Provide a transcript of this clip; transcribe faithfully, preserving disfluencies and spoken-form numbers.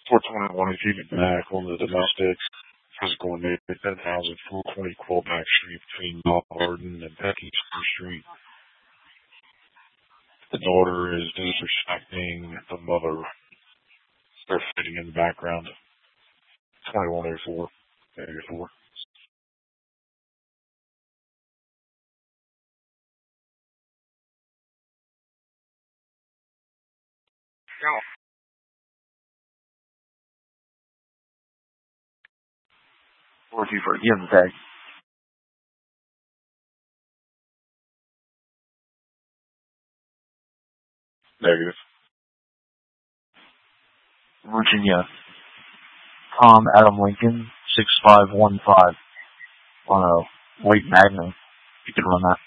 four twenty-one is even back on the domestic. Physical name ten thousand four twenty Quebec Street between Garden and Becky Street. The daughter is disrespecting the mother. They're fitting in the background. twenty-one oh four. eighty-four. Go. four two four. You have the tag. Negative. Virginia. Tom Adam Lincoln, six five one five on a late Magnum. You can run that.